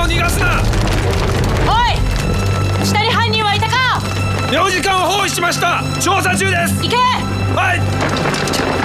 逃がすな。 おい、下に犯人はいたか。 領事館を包囲しました。調査中です。 行け。 はい。